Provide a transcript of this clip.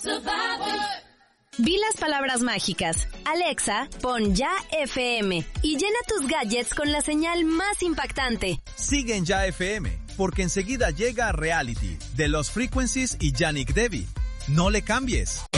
Di las palabras mágicas. Alexa, pon Ya FM y llena tus gadgets con la señal más impactante. Sigue en Ya FM, porque enseguida llega Reality, de Los Frequencies y Yannick Devi. No le cambies.